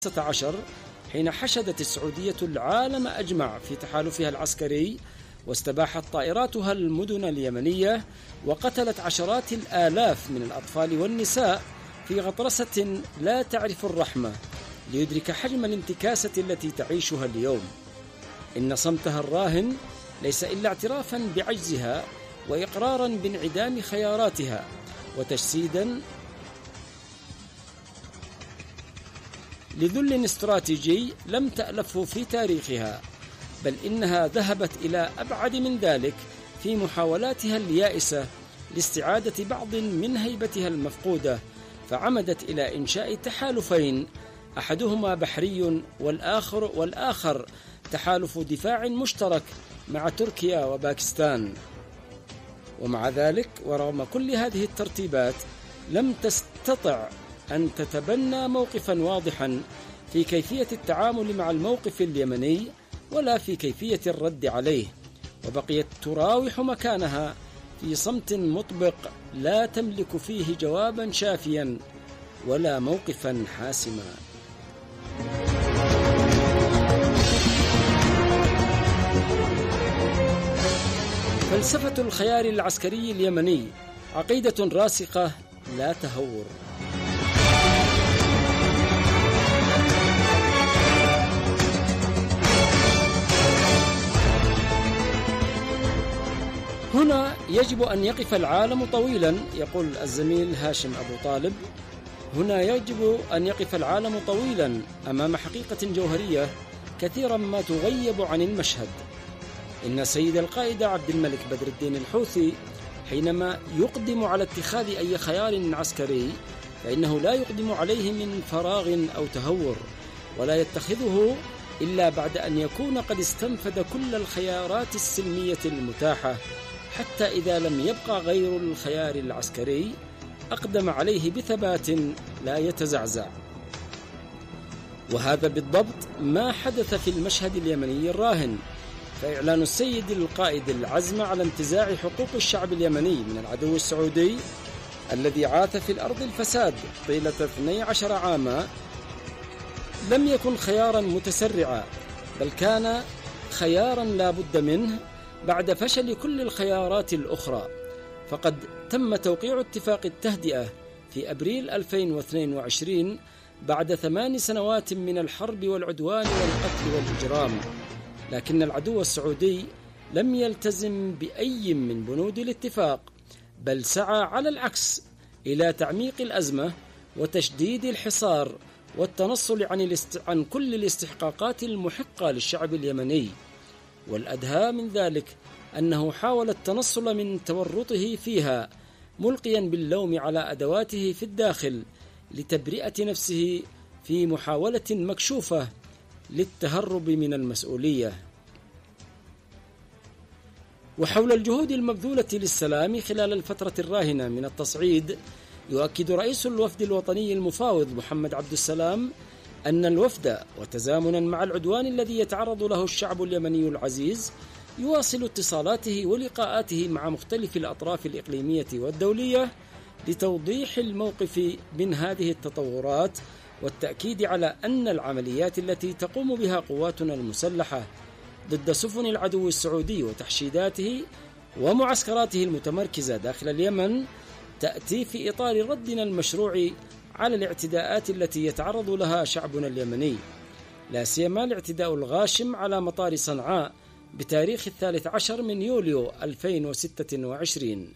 عشر حين حشدت السعودية العالم أجمع في تحالفها العسكري، واستباحت طائراتها المدن اليمنية، وقتلت عشرات الآلاف من الأطفال والنساء في غطرسة لا تعرف الرحمة، ليدرك حجم الانتكاسة التي تعيشها اليوم. إن صمتها الراهن ليس إلا اعترافا بعجزها، وإقرارا بانعدام خياراتها، وتجسيدا لذل استراتيجي لم تألفه في تاريخها، بل إنها ذهبت إلى أبعد من ذلك في محاولاتها اليائسة لاستعادة بعض من هيبتها المفقودة، فعمدت إلى إنشاء تحالفين، أحدهما بحري والآخر تحالف دفاع مشترك مع تركيا وباكستان. ومع ذلك ورغم كل هذه الترتيبات لم تستطع أن تتبنى موقفا واضحا في كيفية التعامل مع الموقف اليمني ولا في كيفية الرد عليه، وبقيت تراوح مكانها في صمت مطبق لا تملك فيه جوابا شافيا ولا موقفا حاسما. فلسفة الخيار العسكري اليمني عقيدة راسخة لا تهور. هنا يجب أن يقف العالم طويلا، يقول الزميل هاشم أبو طالب، هنا يجب أن يقف العالم طويلا أمام حقيقة جوهرية كثيرا ما تغيب عن المشهد. إن سيد القائد عبد الملك بدر الدين الحوثي حينما يقدم على اتخاذ أي خيار عسكري فإنه لا يقدم عليه من فراغ أو تهور، ولا يتخذه إلا بعد أن يكون قد استنفذ كل الخيارات السلمية المتاحة، حتى إذا لم يبقى غير الخيار العسكري أقدم عليه بثبات لا يتزعزع. وهذا بالضبط ما حدث في المشهد اليمني الراهن، فإعلان السيد القائد العزم على انتزاع حقوق الشعب اليمني من العدو السعودي الذي عاث في الأرض الفساد طيلة 12 عاما لم يكن خيارا متسرعا، بل كان خيارا لا بد منه بعد فشل كل الخيارات الأخرى. فقد تم توقيع اتفاق التهدئة في أبريل 2022 بعد 8 سنوات من الحرب والعدوان والقتل والإجرام، لكن العدو السعودي لم يلتزم بأي من بنود الاتفاق، بل سعى على العكس إلى تعميق الأزمة وتشديد الحصار والتنصل عن كل الاستحقاقات المحقة للشعب اليمني. والأدهى من ذلك أنه حاول التنصل من تورطه فيها، ملقيا باللوم على أدواته في الداخل لتبرئة نفسه في محاولة مكشوفة للتهرب من المسؤولية. وحول الجهود المبذولة للسلام خلال الفترة الراهنة من التصعيد، يؤكد رئيس الوفد الوطني المفاوض محمد عبد السلام أن الوفد وتزامنا مع العدوان الذي يتعرض له الشعب اليمني العزيز يواصل اتصالاته ولقاءاته مع مختلف الأطراف الإقليمية والدولية لتوضيح الموقف من هذه التطورات، والتأكيد على أن العمليات التي تقوم بها قواتنا المسلحة ضد سفن العدو السعودي وتحشيداته ومعسكراته المتمركزة داخل اليمن تأتي في إطار ردنا المشروع على الاعتداءات التي يتعرض لها شعبنا اليمني، لا سيما الاعتداء الغاشم على مطار صنعاء بتاريخ 13 من يوليو 2026.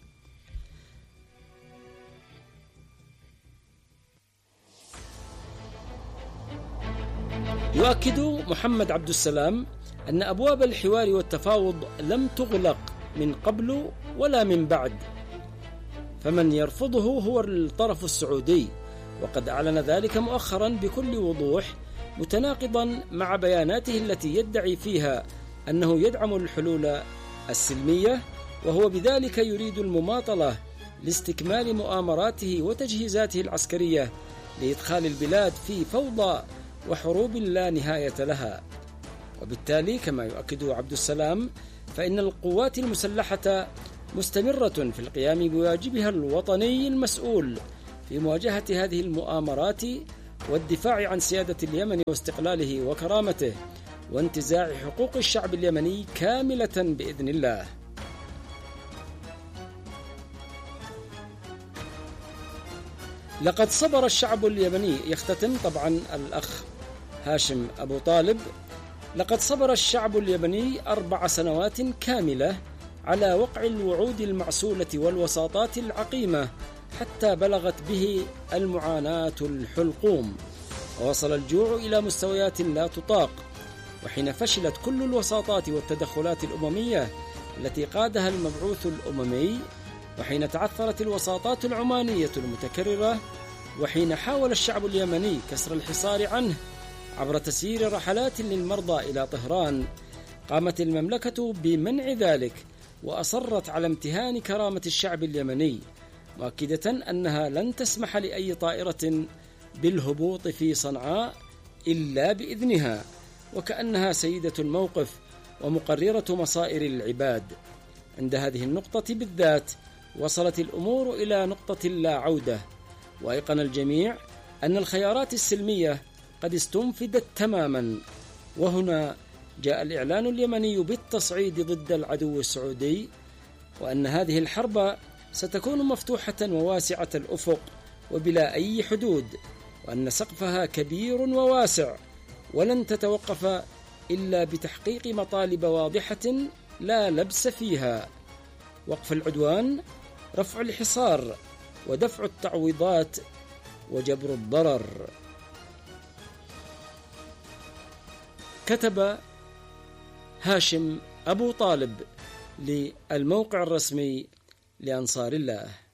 يؤكد محمد عبد السلام أن أبواب الحوار والتفاوض لم تغلق من قبل ولا من بعد، فمن يرفضه هو الطرف السعودي، وقد أعلن ذلك مؤخرا بكل وضوح، متناقضا مع بياناته التي يدعي فيها أنه يدعم الحلول السلمية، وهو بذلك يريد المماطلة لاستكمال مؤامراته وتجهيزاته العسكرية لإدخال البلاد في فوضى وحروب لا نهاية لها. وبالتالي كما يؤكد عبد السلام فإن القوات المسلحة مستمرة في القيام بواجبها الوطني المسؤول في مواجهة هذه المؤامرات والدفاع عن سيادة اليمن واستقلاله وكرامته وانتزاع حقوق الشعب اليمني كاملة بإذن الله. لقد صبر الشعب اليمني، يختتم طبعا الأخ هاشم أبو طالب، لقد صبر الشعب اليمني 4 سنوات كاملة على وقع الوعود المعسولة والوساطات العقيمة حتى بلغت به المعاناة الحلقوم، ووصل الجوع إلى مستويات لا تطاق. وحين فشلت كل الوساطات والتدخلات الأممية التي قادها المبعوث الأممي، وحين تعثرت الوساطات العمانية المتكررة، وحين حاول الشعب اليمني كسر الحصار عنه عبر تسيير رحلات للمرضى إلى طهران، قامت المملكة بمنع ذلك وأصرت على امتهان كرامة الشعب اليمني، مؤكدة أنها لن تسمح لأي طائرة بالهبوط في صنعاء إلا بإذنها، وكأنها سيدة الموقف ومقررة مصائر العباد. عند هذه النقطة بالذات وصلت الأمور إلى نقطة لا عودة، وأيقن الجميع أن الخيارات السلمية قد استنفدت تماما. وهنا جاء الإعلان اليمني بالتصعيد ضد العدو السعودي، وأن هذه الحرب ستكون مفتوحة وواسعة الأفق وبلا أي حدود، وأن سقفها كبير وواسع ولن تتوقف إلا بتحقيق مطالب واضحة لا لبس فيها: وقف العدوان، رفع الحصار، ودفع التعويضات، وجبر الضرر. كتب هاشم أبو طالب للموقع الرسمي لأنصار الله.